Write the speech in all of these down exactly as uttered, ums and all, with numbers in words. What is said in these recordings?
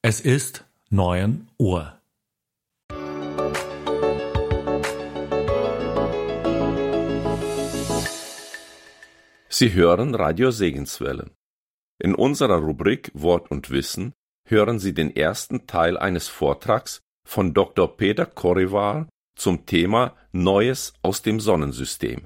Es ist neun Uhr. Sie hören Radio Segenswelle. In unserer Rubrik Wort und Wissen hören Sie den ersten Teil eines Vortrags von Doktor Peter Korevaar zum Thema Neues aus dem Sonnensystem.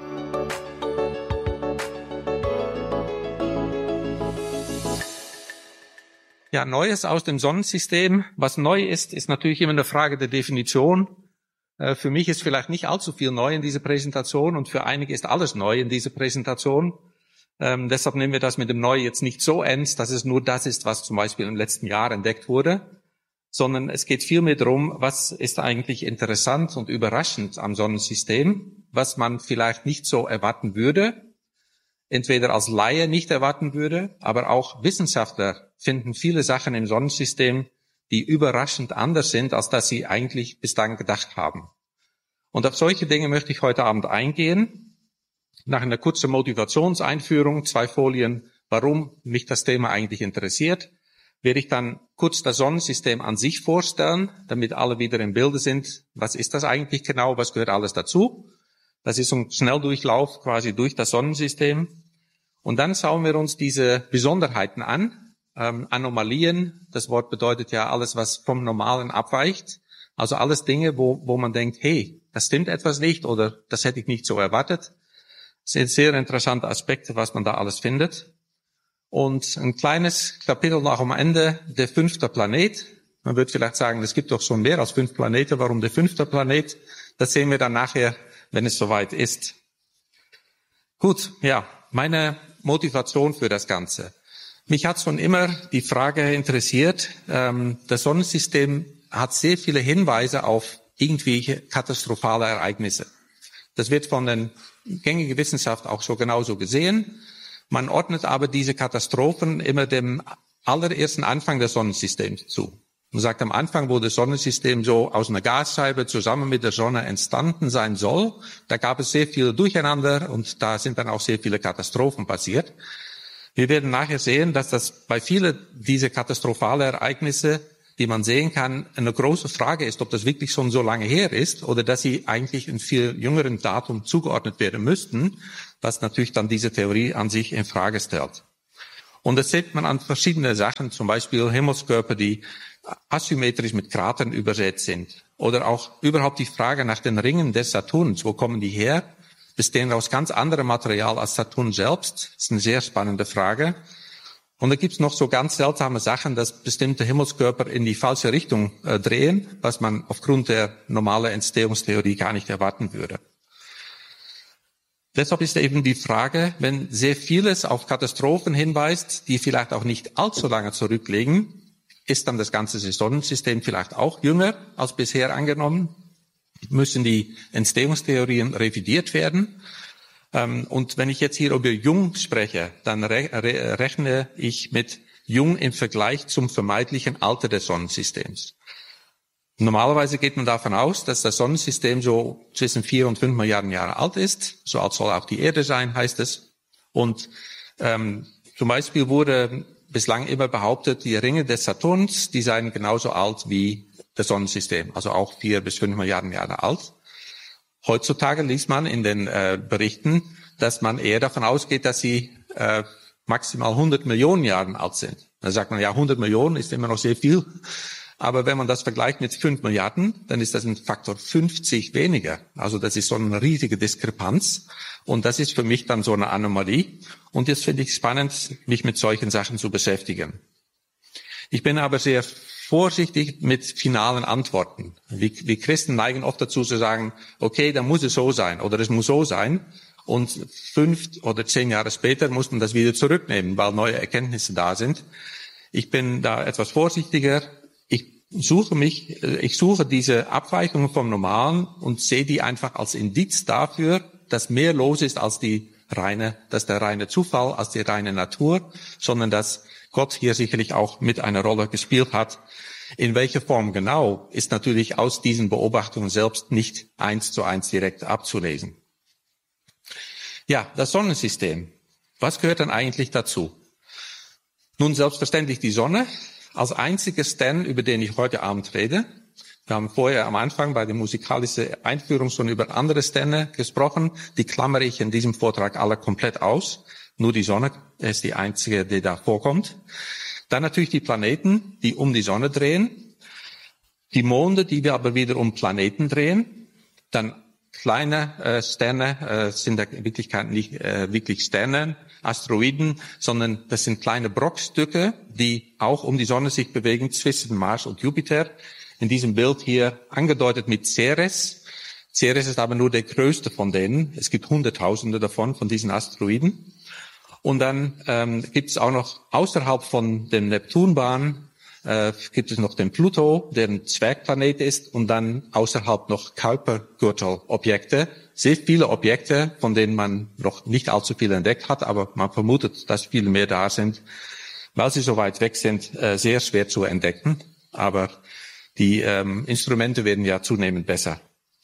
Ja, Neues aus dem Sonnensystem. Was neu ist, ist natürlich immer eine Frage der Definition. Äh, für mich ist vielleicht nicht allzu viel neu in dieser Präsentation und für einige ist alles neu in dieser Präsentation. Ähm, deshalb nehmen wir das mit dem Neu jetzt nicht so ernst, dass es nur das ist, was zum Beispiel im letzten Jahr entdeckt wurde, sondern es geht vielmehr darum, was ist eigentlich interessant und überraschend am Sonnensystem, was man vielleicht nicht so erwarten würde, entweder als Laie nicht erwarten würde, aber auch Wissenschaftler finden viele Sachen im Sonnensystem, die überraschend anders sind, als dass sie eigentlich bislang gedacht haben. Und auf solche Dinge möchte ich heute Abend eingehen. Nach einer kurzen Motivationseinführung, zwei Folien, warum mich das Thema eigentlich interessiert, werde ich dann kurz das Sonnensystem an sich vorstellen, damit alle wieder im Bilde sind. Was ist das eigentlich genau? Was gehört alles dazu? Das ist ein Schnelldurchlauf quasi durch das Sonnensystem. Und dann schauen wir uns diese Besonderheiten an, ähm, Anomalien. Das Wort bedeutet ja alles, was vom Normalen abweicht. Also alles Dinge, wo, wo man denkt, hey, das stimmt etwas nicht oder das hätte ich nicht so erwartet. Das sind sehr interessante Aspekte, was man da alles findet. Und ein kleines Kapitel noch am Ende, der fünfte Planet. Man wird vielleicht sagen, es gibt doch schon mehr als fünf Planeten. Warum der fünfte Planet? Das sehen wir dann nachher, wenn es soweit ist. Gut, ja, meine Motivation für das Ganze. Mich hat schon immer die Frage interessiert, ähm, das Sonnensystem hat sehr viele Hinweise auf irgendwelche katastrophale Ereignisse. Das wird von der gängigen Wissenschaft auch so genauso gesehen. Man ordnet aber diese Katastrophen immer dem allerersten Anfang des Sonnensystems zu. Man sagt am Anfang, wo das Sonnensystem so aus einer Gasscheibe zusammen mit der Sonne entstanden sein soll, da gab es sehr viel Durcheinander und da sind dann auch sehr viele Katastrophen passiert. Wir werden nachher sehen, dass das bei vielen dieser katastrophalen Ereignisse, die man sehen kann, eine große Frage ist, ob das wirklich schon so lange her ist oder dass sie eigentlich in viel jüngeren Datum zugeordnet werden müssten, was natürlich dann diese Theorie an sich in Frage stellt. Und das sieht man an verschiedenen Sachen, zum Beispiel Himmelskörper, die asymmetrisch mit Kratern übersät sind. Oder auch überhaupt die Frage nach den Ringen des Saturns. Wo kommen die her? Bestehen aus ganz anderem Material als Saturn selbst? Das ist eine sehr spannende Frage. Und da gibt's noch so ganz seltsame Sachen, dass bestimmte Himmelskörper in die falsche Richtung äh, drehen, was man aufgrund der normalen Entstehungstheorie gar nicht erwarten würde. Deshalb ist eben die Frage, wenn sehr vieles auf Katastrophen hinweist, die vielleicht auch nicht allzu lange zurückliegen, ist dann das ganze Sonnensystem vielleicht auch jünger als bisher angenommen? Müssen die Entstehungstheorien revidiert werden? Und wenn ich jetzt hier über jung spreche, dann rechne ich mit jung im Vergleich zum vermeintlichen Alter des Sonnensystems. Normalerweise geht man davon aus, dass das Sonnensystem so zwischen vier und fünf Milliarden Jahre alt ist. So alt soll auch die Erde sein, heißt es. Und ähm, zum Beispiel wurde bislang immer behauptet, die Ringe des Saturns, die seien genauso alt wie das Sonnensystem, also auch vier bis fünf Milliarden Jahre alt. Heutzutage liest man in den äh, Berichten, dass man eher davon ausgeht, dass sie äh, maximal hundert Millionen Jahre alt sind. Da sagt man, ja, hundert Millionen ist immer noch sehr viel. Aber wenn man das vergleicht mit fünf Milliarden, dann ist das ein Faktor fünfzig weniger. Also das ist so eine riesige Diskrepanz. Und das ist für mich dann so eine Anomalie. Und jetzt finde ich es spannend, mich mit solchen Sachen zu beschäftigen. Ich bin aber sehr vorsichtig mit finalen Antworten. Wir, wir Christen neigen oft dazu zu sagen, okay, dann muss es so sein oder es muss so sein. Und fünf oder zehn Jahre später muss man das wieder zurücknehmen, weil neue Erkenntnisse da sind. Ich bin da etwas vorsichtiger. Ich suche mich, ich suche diese Abweichungen vom Normalen und sehe die einfach als Indiz dafür, dass mehr los ist als die reine, dass der reine Zufall, als die reine Natur, sondern dass Gott hier sicherlich auch mit einer Rolle gespielt hat. In welcher Form genau, ist natürlich aus diesen Beobachtungen selbst nicht eins zu eins direkt abzulesen. Ja, das Sonnensystem. Was gehört dann eigentlich dazu? Nun, selbstverständlich die Sonne. als einziger Stern, über den ich heute Abend rede. Wir haben vorher am Anfang bei der musikalischen Einführung schon über andere Sterne gesprochen. Die klammere ich in diesem Vortrag alle komplett aus. Nur die Sonne ist die einzige, die da vorkommt. Dann natürlich die Planeten, die um die Sonne drehen. Die Monde, die wir aber wieder um Planeten drehen. Dann kleine äh, Sterne äh, sind in Wirklichkeit nicht äh, wirklich Sterne, Asteroiden, sondern das sind kleine Bruchstücke, die auch um die Sonne sich bewegen zwischen Mars und Jupiter. In diesem Bild hier angedeutet mit Ceres. Ceres ist aber nur der größte von denen. Es gibt Hunderttausende davon, von diesen Asteroiden. Und dann ähm, gibt es auch noch außerhalb von dem Neptunbahn äh, gibt es noch den Pluto, der ein Zwergplanet ist, und dann außerhalb noch Kuipergürtelobjekte. Sehr viele Objekte, von denen man noch nicht allzu viel entdeckt hat, aber man vermutet, dass viele mehr da sind, weil sie so weit weg sind, äh, sehr schwer zu entdecken. Aber die ähm, Instrumente werden ja zunehmend besser.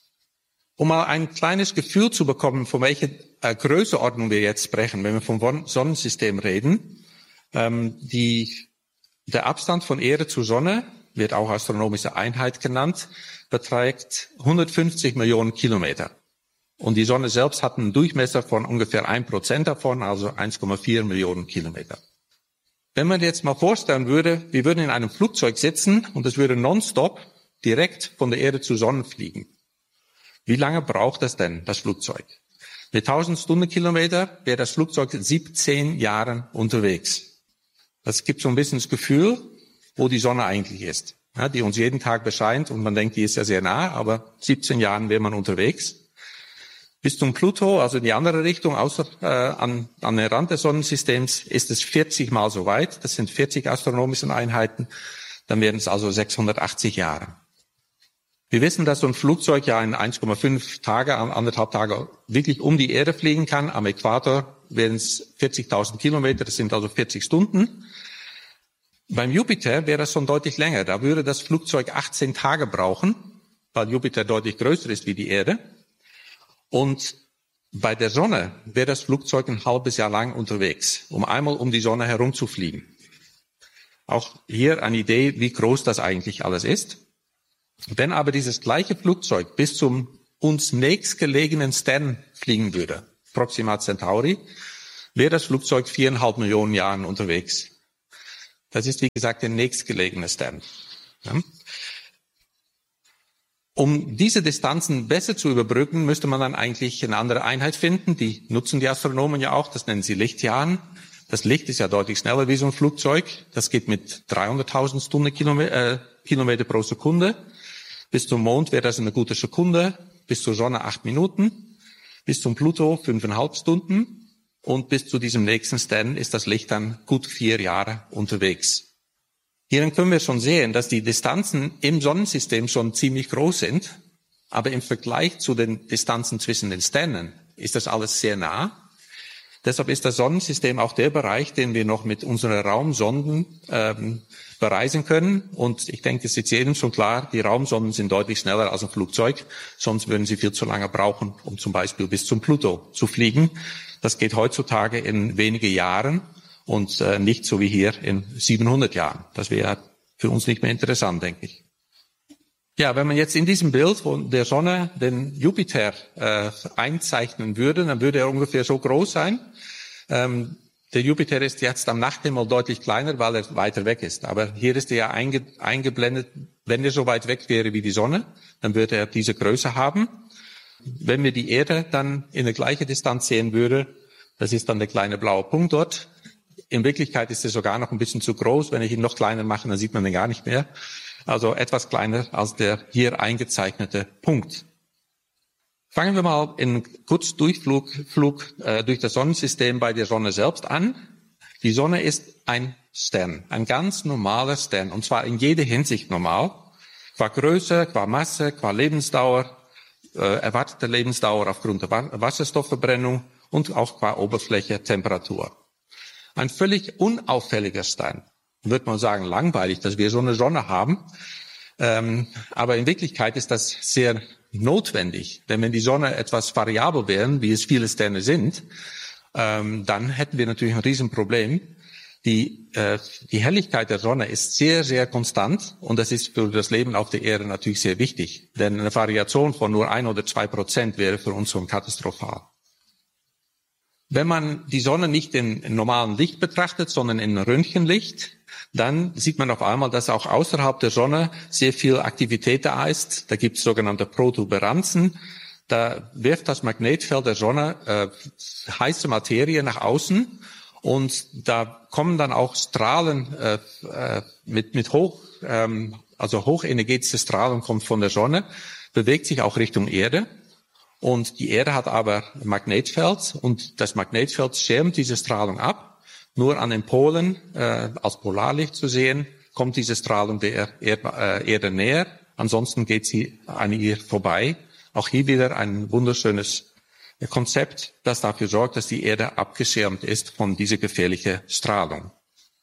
Um mal ein kleines Gefühl zu bekommen, von welcher äh, Größenordnung wir jetzt sprechen, wenn wir vom Sonnensystem reden. Ähm, die, der Abstand von Erde zur Sonne, wird auch astronomische Einheit genannt, beträgt hundertfünfzig Millionen Kilometer. Und die Sonne selbst hat einen Durchmesser von ungefähr ein Prozent davon, also eins Komma vier Millionen Kilometer. Wenn man jetzt mal vorstellen würde, wir würden in einem Flugzeug sitzen und es würde nonstop direkt von der Erde zur Sonne fliegen. Wie lange braucht das denn, das Flugzeug? Mit tausend Stundenkilometer wäre das Flugzeug siebzehn Jahren unterwegs. Das gibt so ein bisschen das Gefühl, wo die Sonne eigentlich ist, ja, die uns jeden Tag bescheint und man denkt, die ist ja sehr nah, aber siebzehn Jahren wäre man unterwegs. Bis zum Pluto, also in die andere Richtung, außer äh, an, an den Rand des Sonnensystems, ist es vierzig Mal so weit. Das sind vierzig astronomische Einheiten. Dann wären es also sechshundertachtzig Jahre. Wir wissen, dass so ein Flugzeug ja in eins Komma fünf Tage, anderthalb Tage wirklich um die Erde fliegen kann. Am Äquator wären es vierzigtausend Kilometer, das sind also vierzig Stunden. Beim Jupiter wäre das schon deutlich länger. Da würde das Flugzeug achtzehn Tage brauchen, weil Jupiter deutlich größer ist wie die Erde. Und bei der Sonne wäre das Flugzeug ein halbes Jahr lang unterwegs, um einmal um die Sonne herumzufliegen. Auch hier eine Idee, wie groß das eigentlich alles ist. Wenn aber dieses gleiche Flugzeug bis zum uns nächstgelegenen Stern fliegen würde, Proxima Centauri, wäre das Flugzeug viereinhalb Millionen Jahren unterwegs. Das ist, wie gesagt, der nächstgelegene Stern. Ja. Um diese Distanzen besser zu überbrücken, müsste man dann eigentlich eine andere Einheit finden. Die nutzen die Astronomen ja auch, das nennen sie Lichtjahren. Das Licht ist ja deutlich schneller wie so ein Flugzeug. Das geht mit dreihunderttausend Stundenkilometer äh, Kilometer pro Sekunde. Bis zum Mond wäre das eine gute Sekunde, bis zur Sonne acht Minuten, bis zum Pluto fünfeinhalb Stunden und bis zu diesem nächsten Stern ist das Licht dann gut vier Jahre unterwegs. Hierin können wir schon sehen, dass die Distanzen im Sonnensystem schon ziemlich groß sind, aber im Vergleich zu den Distanzen zwischen den Sternen ist das alles sehr nah. Deshalb ist das Sonnensystem auch der Bereich, den wir noch mit unseren Raumsonden ähm, bereisen können. Und ich denke, es ist jedem schon klar, die Raumsonden sind deutlich schneller als ein Flugzeug. Sonst würden sie viel zu lange brauchen, um zum Beispiel bis zum Pluto zu fliegen. Das geht heutzutage in wenige Jahren und äh, nicht so wie hier in siebenhundert Jahren. Das wäre für uns nicht mehr interessant, denke ich. Ja, wenn man jetzt in diesem Bild von der Sonne den Jupiter äh, einzeichnen würde, dann würde er ungefähr so groß sein. Ähm, der Jupiter ist jetzt am Nachthimmel deutlich kleiner, weil er weiter weg ist. Aber hier ist er ja einge, eingeblendet. Wenn er so weit weg wäre wie die Sonne, dann würde er diese Größe haben. Wenn wir die Erde dann in der gleichen Distanz sehen würden, das ist dann der kleine blaue Punkt dort. In Wirklichkeit ist er sogar noch ein bisschen zu groß. Wenn ich ihn noch kleiner mache, dann sieht man den gar nicht mehr. Also etwas kleiner als der hier eingezeichnete Punkt. Fangen wir mal in kurz Durchflug Flug, äh, durch das Sonnensystem bei der Sonne selbst an. Die Sonne ist ein Stern, ein ganz normaler Stern, und zwar in jeder Hinsicht normal. Qua Größe, qua Masse, qua Lebensdauer, äh, erwartete Lebensdauer aufgrund der Wasserstoffverbrennung und auch qua Oberfläche, Temperatur. Ein völlig unauffälliger Stern. Wird man sagen, langweilig, dass wir so eine Sonne haben. Ähm, aber in Wirklichkeit ist das sehr notwendig. Denn wenn die Sonne etwas variabel wären, wie es viele Sterne sind, ähm, dann hätten wir natürlich ein Riesenproblem. Die, äh, die Helligkeit der Sonne ist sehr, sehr konstant und das ist für das Leben auf der Erde natürlich sehr wichtig. Denn eine Variation von nur ein oder zwei Prozent wäre für uns schon katastrophal. Wenn man die Sonne nicht in, in normalen Licht betrachtet, sondern in Röntgenlicht, dann sieht man auf einmal, dass auch außerhalb der Sonne sehr viel Aktivität da ist. Da gibt es sogenannte Protuberanzen. Da wirft das Magnetfeld der Sonne äh, heiße Materie nach außen. Und da kommen dann auch Strahlen äh, äh, mit, mit hoch, ähm, also hochenergetische Strahlung kommt von der Sonne, bewegt sich auch Richtung Erde. Und die Erde hat aber ein Magnetfeld und das Magnetfeld schirmt diese Strahlung ab. Nur an den Polen äh, als Polarlicht zu sehen, kommt diese Strahlung der Erd, äh, Erde näher. Ansonsten geht sie an ihr vorbei. Auch hier wieder ein wunderschönes Konzept, das dafür sorgt, dass die Erde abgeschirmt ist von dieser gefährlichen Strahlung.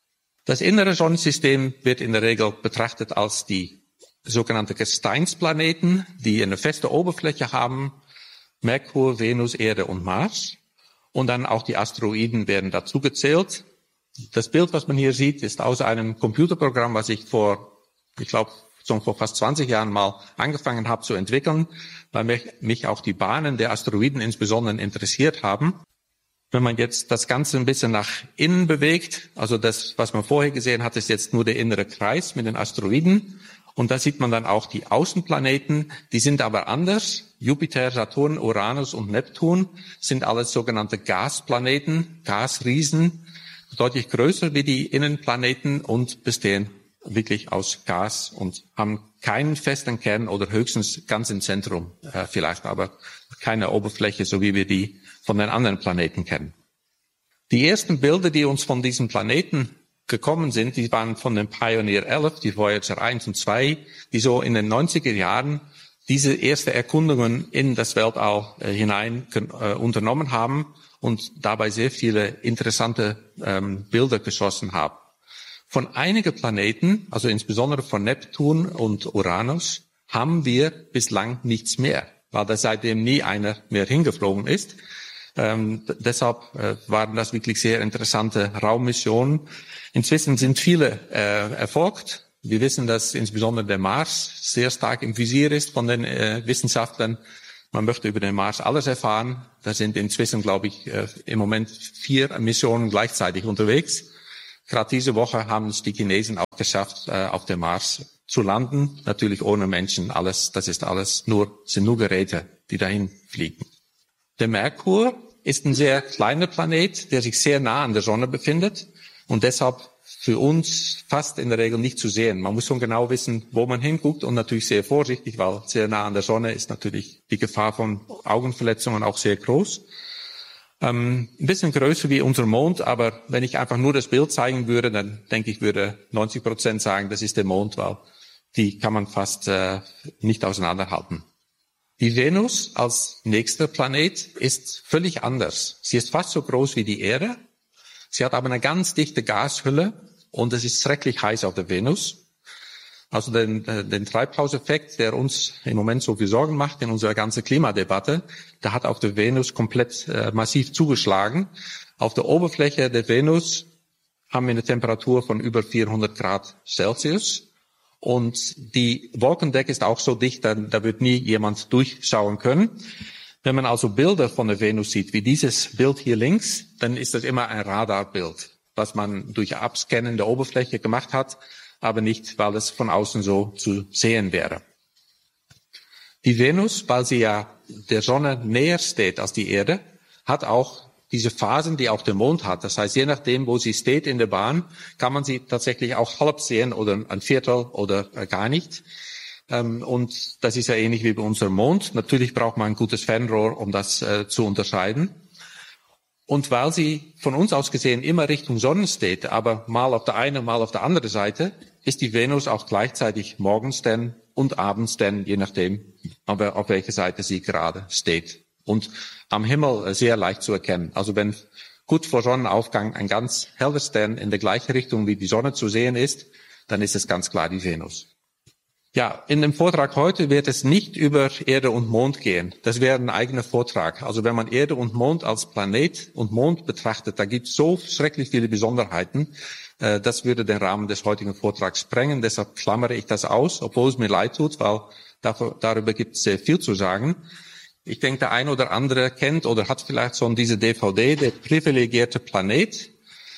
Das innere Sonnensystem wird in der Regel betrachtet als die sogenannte Gesteinsplaneten, die eine feste Oberfläche haben, Merkur, Venus, Erde und Mars. Und dann auch die Asteroiden werden dazu gezählt. Das Bild, was man hier sieht, ist aus einem Computerprogramm, was ich vor, ich glaube, schon vor fast zwanzig Jahren mal angefangen habe zu entwickeln, weil mich, mich auch die Bahnen der Asteroiden insbesondere interessiert haben. Wenn man jetzt das Ganze ein bisschen nach innen bewegt, also das, was man vorher gesehen hat, ist jetzt nur der innere Kreis mit den Asteroiden. Und da sieht man dann auch die Außenplaneten, die sind aber anders. Jupiter, Saturn, Uranus und Neptun sind alles sogenannte Gasplaneten, Gasriesen, deutlich größer wie die Innenplaneten und bestehen wirklich aus Gas und haben keinen festen Kern oder höchstens ganz im Zentrum äh, vielleicht, aber keine Oberfläche, so wie wir die von den anderen Planeten kennen. Die ersten Bilder, die uns von diesen Planeten gekommen sind, die waren von dem Pioneer elf, die Voyager eins und zwei, die so in den neunziger Jahren diese erste Erkundungen in das Weltall äh, hinein äh, unternommen haben und dabei sehr viele interessante ähm, Bilder geschossen haben. Von einigen Planeten, also insbesondere von Neptun und Uranus, haben wir bislang nichts mehr, weil da seitdem nie einer mehr hingeflogen ist. Ähm, deshalb äh, waren das wirklich sehr interessante Raummissionen. Inzwischen sind viele äh, erfolgt. Wir wissen, dass insbesondere der Mars sehr stark im Visier ist von den äh, Wissenschaftlern. Man möchte über den Mars alles erfahren. Da sind inzwischen, glaube ich, äh, im Moment vier Missionen gleichzeitig unterwegs. Gerade diese Woche haben es die Chinesen auch geschafft, äh, auf dem Mars zu landen. Natürlich ohne Menschen. Alles, das ist alles nur, sind nur Geräte, die dahin fliegen. Der Merkur ist ein sehr kleiner Planet, der sich sehr nah an der Sonne befindet und deshalb für uns fast in der Regel nicht zu sehen. Man muss schon genau wissen, wo man hinguckt und natürlich sehr vorsichtig, weil sehr nah an der Sonne ist natürlich die Gefahr von Augenverletzungen auch sehr groß. Ähm, ein bisschen größer wie unser Mond, aber wenn ich einfach nur das Bild zeigen würde, dann denke ich, würde neunzig Prozent sagen, das ist der Mond, weil die kann man fast äh, nicht auseinanderhalten. Die Venus als nächster Planet ist völlig anders. Sie ist fast so groß wie die Erde. Sie hat aber eine ganz dichte Gashülle und es ist schrecklich heiß auf der Venus. Also den, den Treibhauseffekt, der uns im Moment so viel Sorgen macht in unserer ganzen Klimadebatte, der hat auf der Venus komplett äh, massiv zugeschlagen. Auf der Oberfläche der Venus haben wir eine Temperatur von über vierhundert Grad Celsius. Und die Wolkendecke ist auch so dicht, da, da wird nie jemand durchschauen können. Wenn man also Bilder von der Venus sieht, wie dieses Bild hier links, dann ist das immer ein Radarbild, was man durch Abscannen der Oberfläche gemacht hat, aber nicht, weil es von außen so zu sehen wäre. Die Venus, weil sie ja der Sonne näher steht als die Erde, hat auch diese Phasen, die auch der Mond hat. Das heißt, je nachdem, wo sie steht in der Bahn, kann man sie tatsächlich auch halb sehen oder ein Viertel oder gar nicht. Und das ist ja ähnlich wie bei unserem Mond. Natürlich braucht man ein gutes Fernrohr, um das äh, zu unterscheiden. Und weil sie von uns aus gesehen immer Richtung Sonne steht, aber mal auf der einen, mal auf der anderen Seite, ist die Venus auch gleichzeitig morgens denn und abends denn, je nachdem, auf welcher Seite sie gerade steht. Und am Himmel sehr leicht zu erkennen. Also wenn gut vor Sonnenaufgang ein ganz heller Stern in der gleichen Richtung wie die Sonne zu sehen ist, dann ist es ganz klar die Venus. Ja, in dem Vortrag heute wird es nicht über Erde und Mond gehen. Das wäre ein eigener Vortrag. Also wenn man Erde und Mond als Planet und Mond betrachtet, da gibt es so schrecklich viele Besonderheiten. Äh, das würde den Rahmen des heutigen Vortrags sprengen. Deshalb klammere ich das aus, obwohl es mir leid tut, weil dafür, darüber gibt es sehr viel zu sagen. Ich denke, der eine oder andere kennt oder hat vielleicht schon diese D V D, der privilegierte Planet.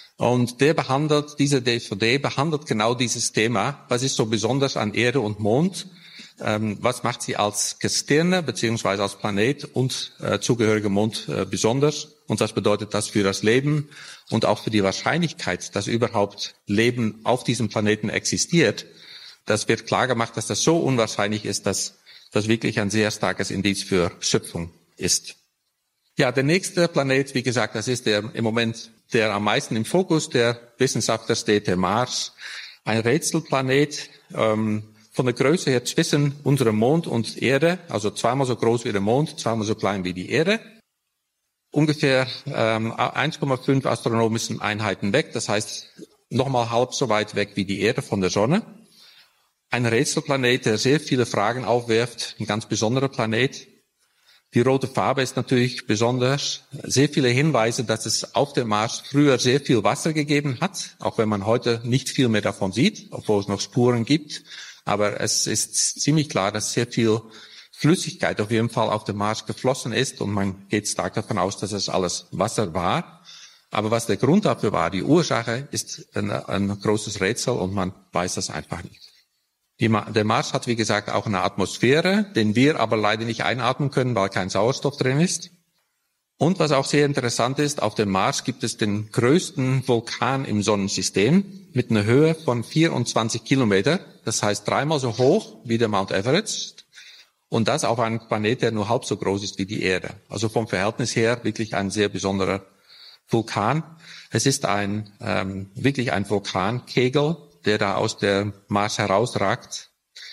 Und der behandelt, diese D V D behandelt genau dieses Thema. Was ist so besonders an Erde und Mond? Ähm, was macht sie als Gestirne beziehungsweise als Planet und äh, zugehöriger Mond äh, besonders? Und was bedeutet das für das Leben und auch für die Wahrscheinlichkeit, dass überhaupt Leben auf diesem Planeten existiert? Das wird klar gemacht, dass das so unwahrscheinlich ist, dass das wirklich ein sehr starkes Indiz für Schöpfung ist. Ja, der nächste Planet, wie gesagt, das ist der im Moment der am meisten im Fokus der Wissenschaftler steht, der Mars. Ein Rätselplanet, ähm, von der Größe her zwischen unserem Mond und Erde, also zweimal so groß wie der Mond, zweimal so klein wie die Erde. Ungefähr ähm, eins Komma fünf astronomischen Einheiten weg, das heißt nochmal halb so weit weg wie die Erde von der Sonne. Ein Rätselplanet, der sehr viele Fragen aufwirft, ein ganz besonderer Planet. Die rote Farbe ist natürlich besonders. Sehr viele Hinweise, dass es auf dem Mars früher sehr viel Wasser gegeben hat, auch wenn man heute nicht viel mehr davon sieht, obwohl es noch Spuren gibt. Aber es ist ziemlich klar, dass sehr viel Flüssigkeit auf jeden Fall auf dem Mars geflossen ist und man geht stark davon aus, dass es alles Wasser war. Aber was der Grund dafür war, die Ursache, ist ein, ein großes Rätsel und man weiß das einfach nicht. Die, der Mars hat, wie gesagt, auch eine Atmosphäre, den wir aber leider nicht einatmen können, weil kein Sauerstoff drin ist. Und was auch sehr interessant ist, auf dem Mars gibt es den größten Vulkan im Sonnensystem mit einer Höhe von vierundzwanzig Kilometer. Das heißt dreimal so hoch wie der Mount Everest. Und das auf einem Planet, der nur halb so groß ist wie die Erde. Also vom Verhältnis her wirklich ein sehr besonderer Vulkan. Es ist ein ähm, wirklich ein Vulkankegel, der da aus der Mars herausragt.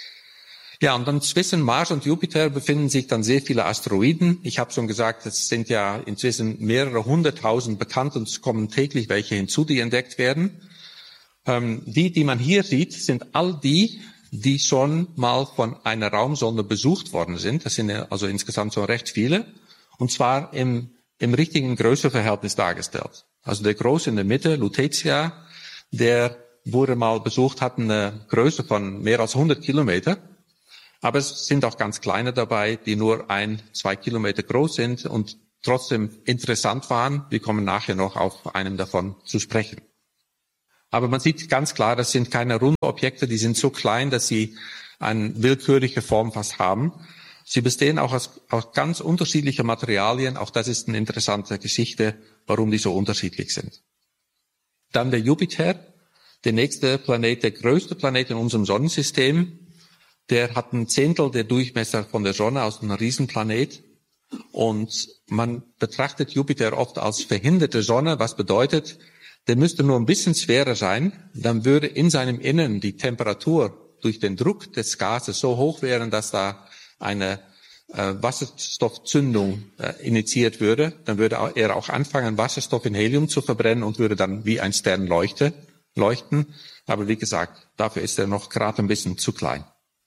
Ja, und dann zwischen Mars und Jupiter befinden sich dann sehr viele Asteroiden. Ich habe schon gesagt, es sind ja inzwischen mehrere hunderttausend bekannt und es kommen täglich welche hinzu, die entdeckt werden. Ähm, die, die man hier sieht, sind all die, die schon mal von einer Raumsonde besucht worden sind. Das sind also insgesamt so recht viele. Und zwar im, im richtigen Größeverhältnis dargestellt. Also der Große in der Mitte, Lutetia, der wurde mal besucht, hat eine Größe von mehr als hundert Kilometer. Aber es sind auch ganz kleine dabei, die nur ein, zwei Kilometer groß sind und trotzdem interessant waren. Wir kommen nachher noch auf einem davon zu sprechen. Aber man sieht ganz klar, das sind keine runden Objekte, die sind so klein, dass sie eine willkürliche Form fast haben. Sie bestehen auch aus, aus ganz unterschiedlichen Materialien. Auch das ist eine interessante Geschichte, warum die so unterschiedlich sind. Dann der Jupiter. Der nächste Planet, der größte Planet in unserem Sonnensystem, der hat ein Zehntel der Durchmesser von der Sonne, also ein Riesenplanet. Und man betrachtet Jupiter oft als verhinderte Sonne, was bedeutet, der müsste nur ein bisschen schwerer sein, dann würde in seinem Innern die Temperatur durch den Druck des Gases so hoch werden, dass da eine äh, Wasserstoffzündung äh, initiiert würde. Dann würde er auch anfangen, Wasserstoff in Helium zu verbrennen und würde dann wie ein Stern leuchten. leuchten. Aber wie gesagt, dafür ist er noch gerade ein bisschen zu klein.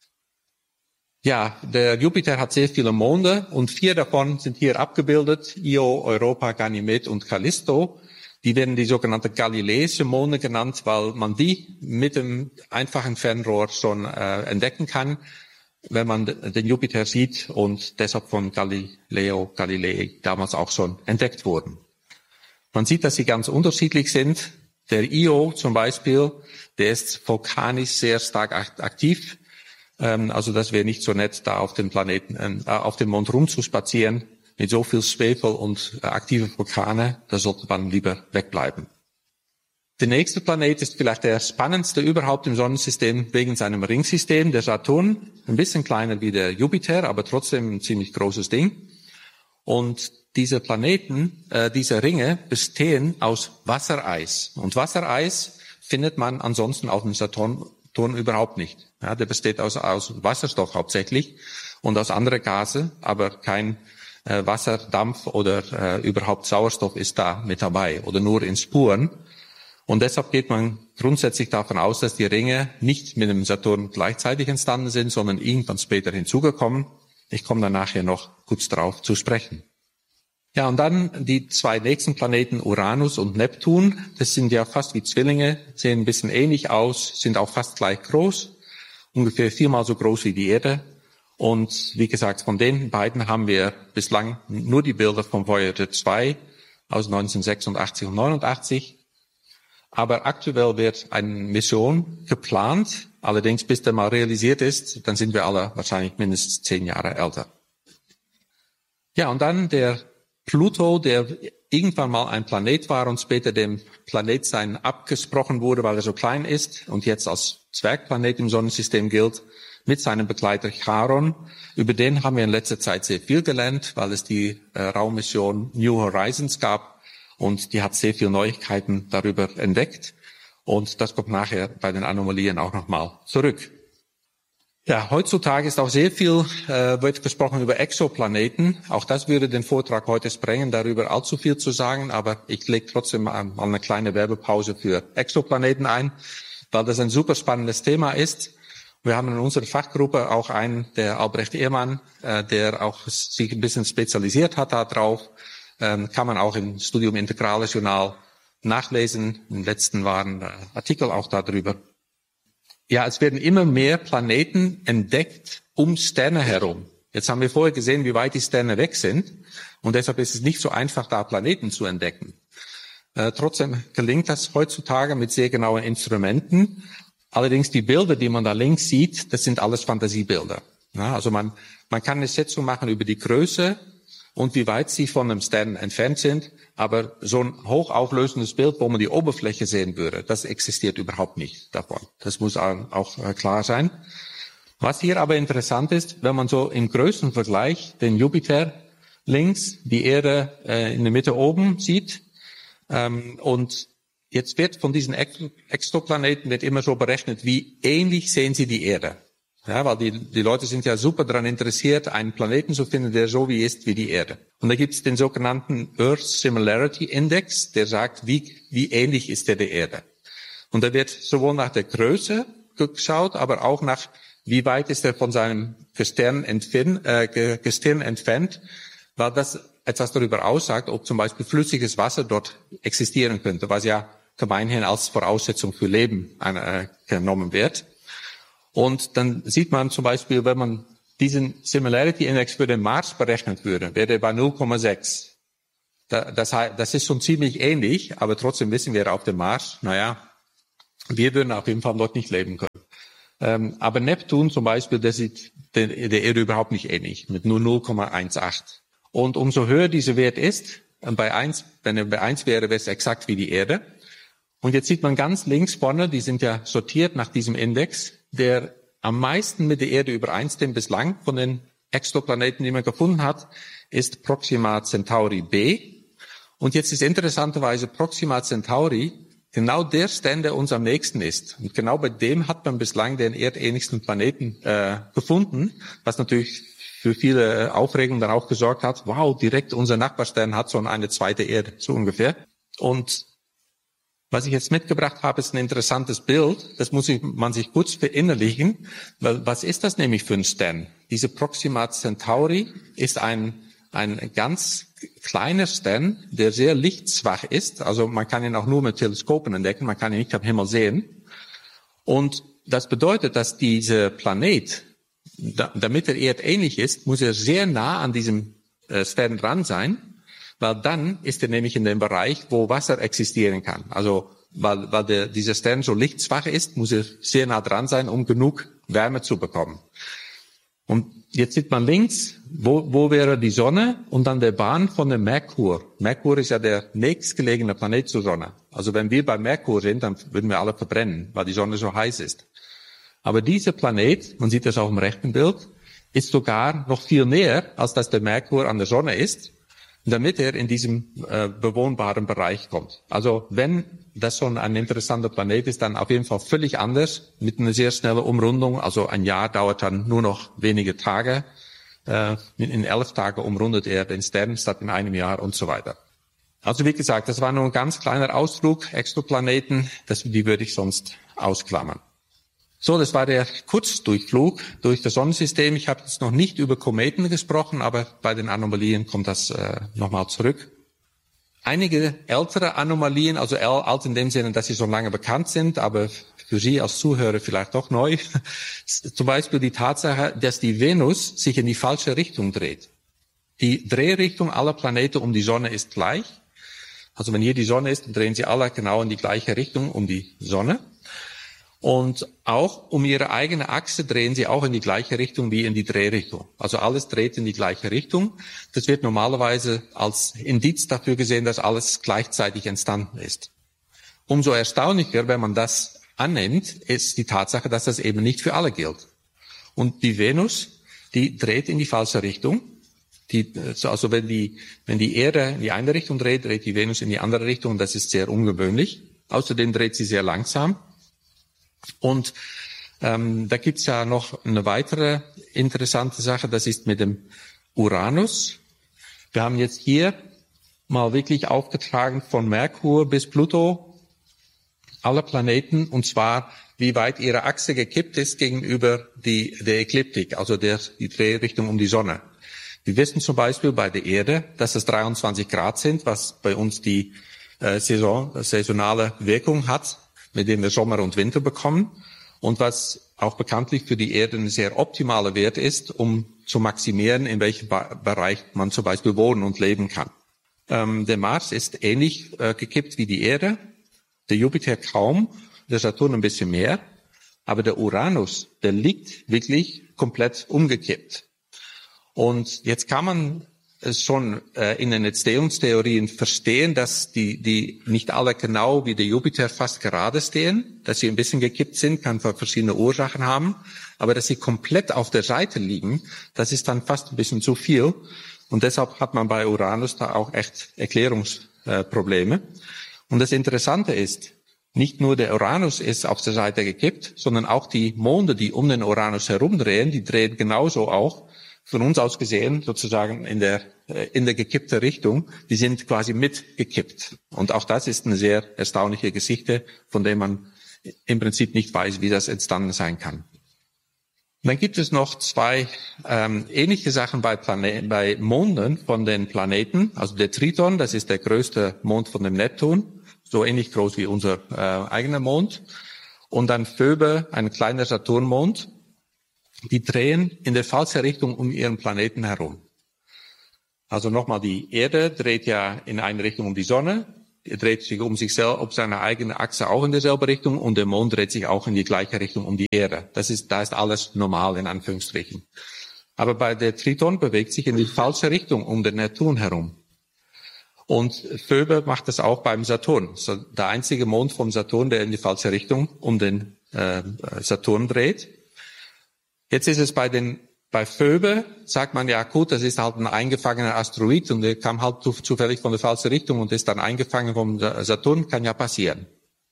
Ja, der Jupiter hat sehr viele Monde und vier davon sind hier abgebildet. Io, Europa, Ganymed und Callisto. Die werden die sogenannte galileische Monde genannt, weil man die mit dem einfachen Fernrohr schon äh, entdecken kann, wenn man den Jupiter sieht und deshalb von Galileo Galilei damals auch schon entdeckt wurden. Man sieht, dass sie ganz unterschiedlich sind. Der Io zum Beispiel, der ist vulkanisch sehr stark aktiv. Ähm, also das wäre nicht so nett, da auf dem Planeten, äh, auf dem Mond rumzuspazieren mit so viel Schwefel und äh, aktive Vulkane. Da sollte man lieber wegbleiben. Der nächste Planet ist vielleicht der spannendste überhaupt im Sonnensystem wegen seinem Ringsystem, der Saturn. Ein bisschen kleiner wie der Jupiter, aber trotzdem ein ziemlich großes Ding. Und diese Planeten, äh, diese Ringe bestehen aus Wassereis. Und Wassereis findet man ansonsten auf dem Saturn, Saturn überhaupt nicht. Ja, der besteht aus, aus Wasserstoff hauptsächlich und aus anderen Gase, aber kein äh, Wasser, Dampf oder äh, überhaupt Sauerstoff ist da mit dabei oder nur in Spuren. Und deshalb geht man grundsätzlich davon aus, dass die Ringe nicht mit dem Saturn gleichzeitig entstanden sind, sondern irgendwann später hinzugekommen. Ich komme dann nachher noch kurz drauf zu sprechen. Ja, und dann die zwei nächsten Planeten, Uranus und Neptun. Das sind ja fast wie Zwillinge, sehen ein bisschen ähnlich aus, sind auch fast gleich groß, ungefähr viermal so groß wie die Erde. Und wie gesagt, von den beiden haben wir bislang nur die Bilder von Voyager zwei aus neunzehnhundertsechsundachtzig und neunundachtzig. Aber aktuell wird eine Mission geplant. Allerdings, bis der mal realisiert ist, dann sind wir alle wahrscheinlich mindestens zehn Jahre älter. Ja, und dann der Pluto, der irgendwann mal ein Planet war und später dem Planetsein abgesprochen wurde, weil er so klein ist und jetzt als Zwergplanet im Sonnensystem gilt, mit seinem Begleiter Charon. Über den haben wir in letzter Zeit sehr viel gelernt, weil es die äh, Raummission New Horizons gab. Und die hat sehr viele Neuigkeiten darüber entdeckt. Und das kommt nachher bei den Anomalien auch nochmal zurück. Ja, heutzutage ist auch sehr viel, äh, wird gesprochen über Exoplaneten. Auch das würde den Vortrag heute sprengen, darüber allzu viel zu sagen. Aber ich lege trotzdem mal eine kleine Werbepause für Exoplaneten ein, weil das ein super spannendes Thema ist. Wir haben in unserer Fachgruppe auch einen, der Albrecht Ehrmann, äh, der auch sich ein bisschen spezialisiert hat da drauf. Ähm, kann man auch im Studium Integrales Journal nachlesen. Im letzten waren äh, Artikel auch darüber. Ja, es werden immer mehr Planeten entdeckt um Sterne herum. Jetzt haben wir vorher gesehen, wie weit die Sterne weg sind. Und deshalb ist es nicht so einfach, da Planeten zu entdecken. Äh, trotzdem gelingt das heutzutage mit sehr genauen Instrumenten. Allerdings die Bilder, die man da links sieht, das sind alles Fantasiebilder. Ja, also man, man kann eine Schätzung machen über die Größe und wie weit sie von einem Stern entfernt sind. Aber so ein hochauflösendes Bild, wo man die Oberfläche sehen würde, das existiert überhaupt nicht davon. Das muss auch klar sein. Was hier aber interessant ist, wenn man so im Größenvergleich den Jupiter links, die Erde äh, in der Mitte oben sieht. Ähm, und jetzt wird von diesen Exoplaneten wird immer so berechnet, wie ähnlich sehen sie die Erde. Ja, weil die, die Leute sind ja super daran interessiert, einen Planeten zu finden, der so wie ist wie die Erde. Und da gibt es den sogenannten Earth Similarity Index, der sagt, wie, wie ähnlich ist der der Erde. Und da wird sowohl nach der Größe geschaut, aber auch nach, wie weit ist er von seinem Gestirn entfernt, äh, Gestirn entfernt, weil das etwas darüber aussagt, ob zum Beispiel flüssiges Wasser dort existieren könnte, was ja gemeinhin als Voraussetzung für Leben äh, genommen wird. Und dann sieht man zum Beispiel, wenn man diesen Similarity Index für den Mars berechnet würde, wäre er bei null Komma sechs. Das, das ist schon ziemlich ähnlich, aber trotzdem wissen wir auf dem Mars, naja, wir würden auf jeden Fall dort nicht leben können. Ähm, aber Neptun zum Beispiel, der sieht der, der Erde überhaupt nicht ähnlich, mit nur null Komma achtzehn. Und umso höher dieser Wert ist, bei eins, wenn er bei eins wäre, wäre es exakt wie die Erde. Und jetzt sieht man ganz links vorne, die sind ja sortiert nach diesem Index, der am meisten mit der Erde übereinstimmt bislang von den Exoplaneten, die man gefunden hat, ist Proxima Centauri b. Und jetzt ist interessanterweise Proxima Centauri genau der Stern, der uns am nächsten ist. Und genau bei dem hat man bislang den erdähnlichsten Planeten äh, gefunden, was natürlich für viele Aufregung dann auch gesorgt hat. Wow, direkt unser Nachbarstern hat so eine zweite Erde, so ungefähr. Und was ich jetzt mitgebracht habe, ist ein interessantes Bild. Das muss man sich kurz verinnerlichen. Weil was ist das nämlich für ein Stern? Diese Proxima Centauri ist ein, ein ganz kleiner Stern, der sehr lichtschwach ist. Also man kann ihn auch nur mit Teleskopen entdecken. Man kann ihn nicht am Himmel sehen. Und das bedeutet, dass dieser Planet, damit er erdähnlich ist, muss er sehr nah an diesem Stern dran sein. Weil dann ist er nämlich in dem Bereich, wo Wasser existieren kann. Also weil, weil der, dieser Stern so lichtschwach ist, muss er sehr nah dran sein, um genug Wärme zu bekommen. Und jetzt sieht man links, wo, wo wäre die Sonne und dann der Bahn von dem Merkur. Merkur ist ja der nächstgelegene Planet zur Sonne. Also wenn wir bei Merkur sind, dann würden wir alle verbrennen, weil die Sonne so heiß ist. Aber dieser Planet, man sieht das auch im rechten Bild, ist sogar noch viel näher, als dass der Merkur an der Sonne ist, damit er in diesem äh, bewohnbaren Bereich kommt. Also wenn das schon ein interessanter Planet ist, dann auf jeden Fall völlig anders, mit einer sehr schnellen Umrundung. Also ein Jahr dauert dann nur noch wenige Tage. Äh, in elf Tagen umrundet er den Stern statt in einem Jahr und so weiter. Also wie gesagt, das war nur ein ganz kleiner Ausflug, Exoplaneten, das, die würde ich sonst ausklammern. So, das war der Kurzdurchflug durch das Sonnensystem. Ich habe jetzt noch nicht über Kometen gesprochen, aber bei den Anomalien kommt das äh, nochmal zurück. Einige ältere Anomalien, also alt in dem Sinne, dass sie schon lange bekannt sind, aber für Sie als Zuhörer vielleicht doch neu. Zum Beispiel die Tatsache, dass die Venus sich in die falsche Richtung dreht. Die Drehrichtung aller Planeten um die Sonne ist gleich. Also wenn hier die Sonne ist, dann drehen sie alle genau in die gleiche Richtung um die Sonne. Und auch um ihre eigene Achse drehen sie auch in die gleiche Richtung wie in die Drehrichtung. Also alles dreht in die gleiche Richtung. Das wird normalerweise als Indiz dafür gesehen, dass alles gleichzeitig entstanden ist. Umso erstaunlicher, wenn man das annimmt, ist die Tatsache, dass das eben nicht für alle gilt. Und die Venus, die dreht in die falsche Richtung. Die, also wenn die, wenn die Erde in die eine Richtung dreht, dreht die Venus in die andere Richtung. Das ist sehr ungewöhnlich. Außerdem dreht sie sehr langsam. Und ähm, da gibt's ja noch eine weitere interessante Sache, das ist mit dem Uranus. Wir haben jetzt hier mal wirklich aufgetragen von Merkur bis Pluto alle Planeten, und zwar wie weit ihre Achse gekippt ist gegenüber die, der Ekliptik, also der, die Drehrichtung um die Sonne. Wir wissen zum Beispiel bei der Erde, dass es dreiundzwanzig Grad sind, was bei uns die äh, Saison, saisonale Wirkung hat, mit dem wir Sommer und Winter bekommen und was auch bekanntlich für die Erde ein sehr optimaler Wert ist, um zu maximieren, in welchem ba- Bereich man zum Beispiel wohnen und leben kann. Ähm, der Mars ist ähnlich äh, gekippt wie die Erde, der Jupiter kaum, der Saturn ein bisschen mehr, aber der Uranus, der liegt wirklich komplett umgekippt. Und jetzt kann man es schon äh, in den Entstehungstheorien verstehen, dass die, die nicht alle genau wie der Jupiter fast gerade stehen, dass sie ein bisschen gekippt sind, kann verschiedene Ursachen haben, aber dass sie komplett auf der Seite liegen, das ist dann fast ein bisschen zu viel. Und deshalb hat man bei Uranus da auch echt Erklärungsprobleme. Und das Interessante ist, nicht nur der Uranus ist auf der Seite gekippt, sondern auch die Monde, die um den Uranus herumdrehen, die drehen genauso auch. Von uns aus gesehen, sozusagen in der, in der gekippte Richtung, die sind quasi mitgekippt. Und auch das ist eine sehr erstaunliche Geschichte, von der man im Prinzip nicht weiß, wie das entstanden sein kann. Und dann gibt es noch zwei ähm, ähnliche Sachen bei, Plane- bei Monden von den Planeten. Also der Triton, das ist der größte Mond von dem Neptun, so ähnlich groß wie unser äh, eigener Mond. Und dann Phoebe, ein kleiner Saturnmond. Die drehen in der falschen Richtung um ihren Planeten herum. Also nochmal, die Erde dreht ja in eine Richtung um die Sonne, er dreht sich um sich selbst, um seine eigene Achse auch in derselben Richtung, und der Mond dreht sich auch in die gleiche Richtung um die Erde. Das ist, da ist alles normal, in Anführungsstrichen. Aber bei der Triton bewegt sich in die falsche Richtung um den Neptun herum. Und Phoebe macht das auch beim Saturn. So, der einzige Mond vom Saturn, der in die falsche Richtung um den äh, Saturn dreht. Jetzt ist es bei den, bei Phoebe, sagt man ja, gut, das ist halt ein eingefangener Asteroid und der kam halt zufällig von der falschen Richtung und ist dann eingefangen vom Saturn, kann ja passieren.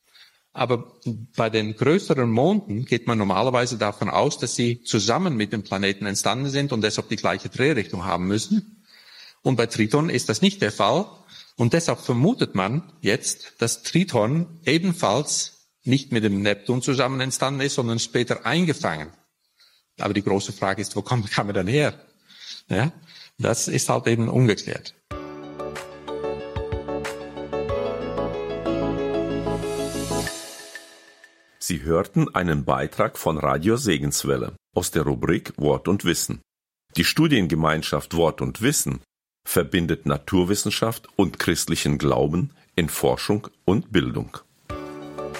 Aber bei den größeren Monden geht man normalerweise davon aus, dass sie zusammen mit dem Planeten entstanden sind und deshalb die gleiche Drehrichtung haben müssen. Und bei Triton ist das nicht der Fall. Und deshalb vermutet man jetzt, dass Triton ebenfalls nicht mit dem Neptun zusammen entstanden ist, sondern später eingefangen. Aber die große Frage ist, wo kam, kam er dann her? Ja, das ist halt eben ungeklärt. Sie hörten einen Beitrag von Radio Segenswelle aus der Rubrik Wort und Wissen. Die Studiengemeinschaft Wort und Wissen verbindet Naturwissenschaft und christlichen Glauben in Forschung und Bildung.